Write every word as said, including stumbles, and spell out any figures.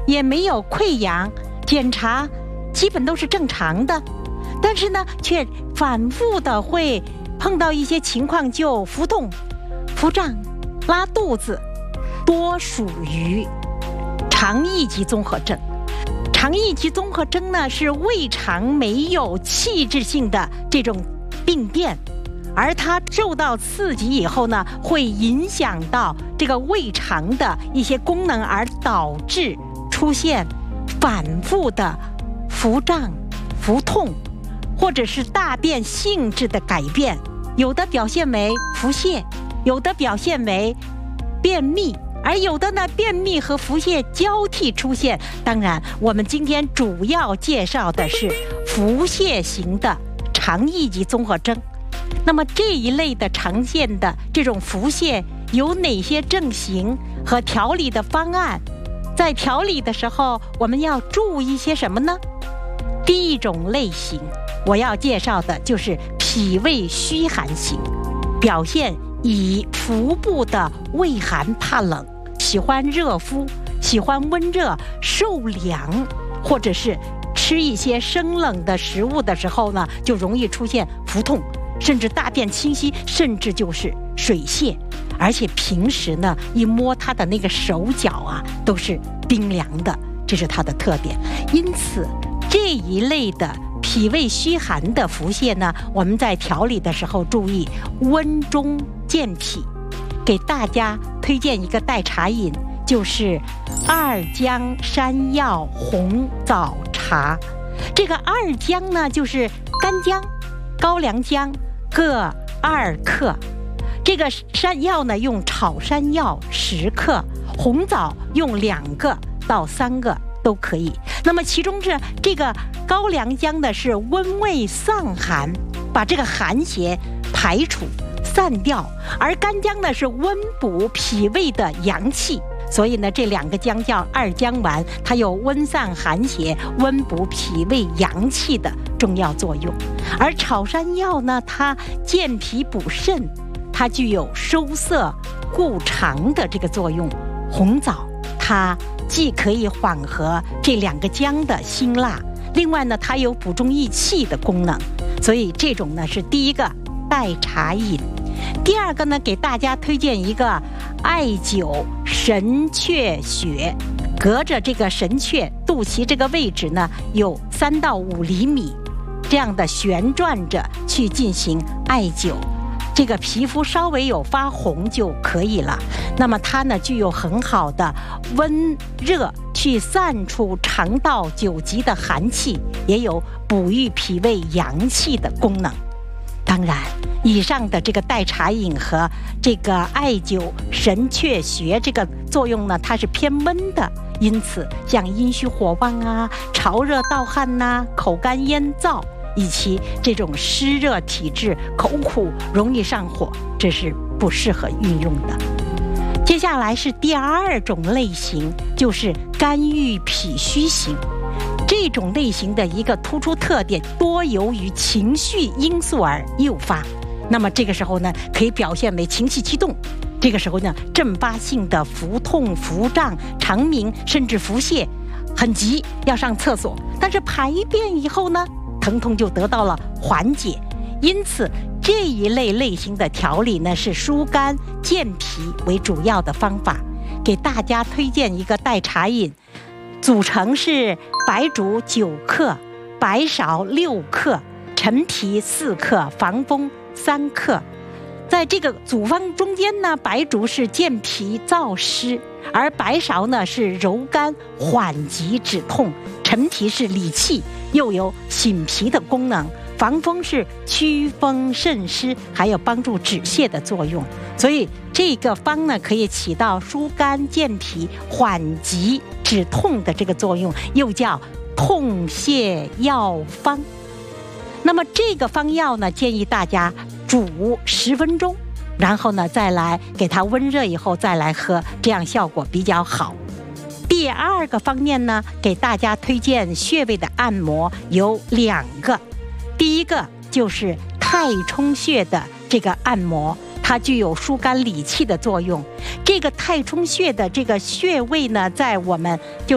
也没有溃疡，检查基本都是正常的，但是呢，却反复的会碰到一些情况，就腹痛、腹胀、拉肚子，多属于肠易激综合征。肠易激综合征呢，是胃肠没有器质性的这种病变，而它受到刺激以后呢，会影响到这个胃肠的一些功能，而导致出现反复的腹胀、腹痛，或者是大便性质的改变，有的表现为腹泻，有的表现为便秘，而有的呢，便秘和腹泻交替出现。当然，我们今天主要介绍的是腹泻型的肠易激综合征。那么这一类的常见的这种腹泻有哪些症型和调理的方案？在调理的时候，我们要注意些什么呢？第一种类型，我要介绍的就是脾胃虚寒型，表现以腹部的畏寒怕冷，喜欢热敷，喜欢温热受凉，或者是吃一些生冷的食物的时候呢，就容易出现腹痛，甚至大便清晰，甚至就是水泻。而且平时呢，一摸他的那个手脚啊，都是冰凉的，这是它的特点。因此，这一类的脾胃虚寒的腹泻呢，我们在调理的时候注意温中健脾。给大家推荐一个代茶饮，就是二姜山药红枣茶。这个二姜呢，就是干姜、高良姜各二克。这个山药呢，用炒山药十克，红枣用两个到三个都可以。那么其中是这个高良姜呢，是温胃散寒，把这个寒邪排除散掉，而干姜呢是温补脾胃的阳气。所以呢，这两个姜叫二姜丸，它有温散寒邪、温补脾胃阳气的重要作用。而炒山药呢，它健脾补肾，它具有收涩固肠的这个作用。红枣它既可以缓和这两个姜的辛辣，另外呢，它有补中益气的功能。所以这种呢是第一个代茶饮。第二个呢，给大家推荐一个艾灸神阙穴，隔着这个神阙肚脐这个位置呢，有三到五厘米这样的旋转着去进行艾灸。这个皮肤稍微有发红就可以了。那么它呢，具有很好的温热去散出肠道九极的寒气，也有补益脾胃阳气的功能。当然，以上的这个代茶饮和这个艾灸神阙穴这个作用呢，它是偏温的，因此像阴虚火旺啊、潮热盗汗呐、啊、口干咽燥，以及这种湿热体质、口苦、容易上火，这是不适合运用的。接下来是第二种类型，就是肝郁脾虚型。这种类型的一个突出特点，多由于情绪因素而诱发。那么这个时候呢，可以表现为情绪激动，这个时候呢，阵发性的腹痛、腹胀、肠鸣，甚至腹泻，很急要上厕所，但是排便以后呢，疼痛就得到了缓解。因此这一类类型的调理呢，是疏肝健脾为主要的方法。给大家推荐一个代茶饮，组成是白术九克、白芍六克、陈皮四克、防风三克。在这个组方中间呢，白术是健脾燥湿，而白芍呢是柔肝缓急止痛，陈皮是理气又有醒脾的功能，防风是祛风渗湿，还有帮助止泻的作用。所以这个方呢，可以起到疏肝健脾、缓急止痛的这个作用，又叫痛泻药方。那么这个方药呢，建议大家煮十分钟，然后呢再来给它温热以后再来喝，这样效果比较好。第二个方面呢，给大家推荐穴位的按摩有两个。第一个就是太冲穴的这个按摩，它具有疏肝理气的作用。这个太冲穴的这个穴位呢，在我们就